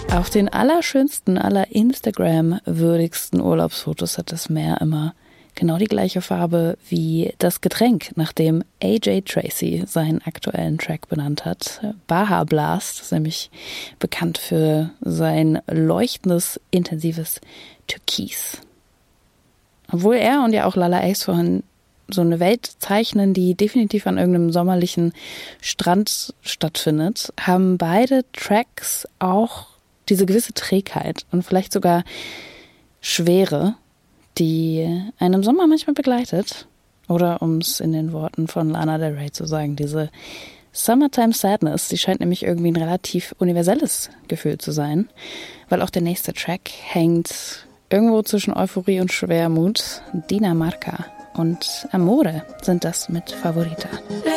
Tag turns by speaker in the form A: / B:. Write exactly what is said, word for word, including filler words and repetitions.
A: Auf den allerschönsten, aller Instagram-würdigsten Urlaubsfotos hat das Meer immer genau die gleiche Farbe wie das Getränk, nach dem A J Tracey seinen aktuellen Track benannt hat. Baja Blast ist nämlich bekannt für sein leuchtendes, intensives Türkis. Obwohl er und ja auch Lala Ace vorhin so eine Welt zeichnen, die definitiv an irgendeinem sommerlichen Strand stattfindet, haben beide Tracks auch diese gewisse Trägheit und vielleicht sogar Schwere, die einen im Sommer manchmal begleitet. Oder um es in den Worten von Lana Del Rey zu sagen, diese Summertime Sadness, die scheint nämlich irgendwie ein relativ universelles Gefühl zu sein, weil auch der nächste Track hängt irgendwo zwischen Euphorie und Schwermut. Dinamarca und Amore sind das mit Favorita.